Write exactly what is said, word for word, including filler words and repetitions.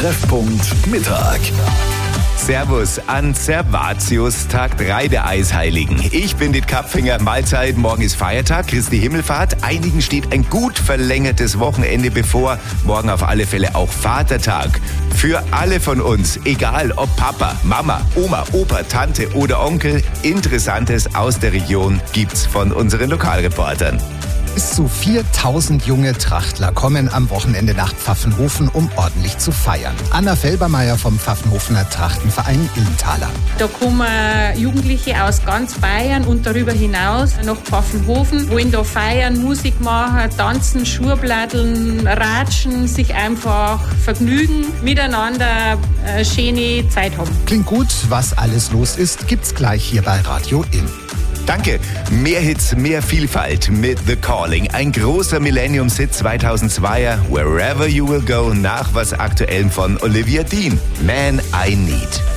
Treffpunkt Mittag. Servus an Servatius, Tag drei der Eisheiligen. Ich bin Dit Kapfinger, Mahlzeit, morgen ist Feiertag, Christi Himmelfahrt. Einigen steht ein gut verlängertes Wochenende bevor, morgen auf alle Fälle auch Vatertag. Für alle von uns, egal ob Papa, Mama, Oma, Opa, Tante oder Onkel, Interessantes aus der Region gibt's von unseren Lokalreportern. Bis zu viertausend junge Trachtler kommen am Wochenende nach Pfaffenhofen, um ordentlich zu feiern. Anna Felbermeier vom Pfaffenhofener Trachtenverein Ilmtaler. Da kommen Jugendliche aus ganz Bayern und darüber hinaus nach Pfaffenhofen, wollen da feiern, Musik machen, tanzen, Schurbladeln, ratschen, sich einfach vergnügen, miteinander eine schöne Zeit haben. Klingt gut, was alles los ist, gibt's gleich hier bei Radio Ilm. Danke. Mehr Hits, mehr Vielfalt mit The Calling. Ein großer Millennium-Hit zweitausendzweier. Wherever You Will Go nach was Aktuellem von Olivia Dean. Man I Need.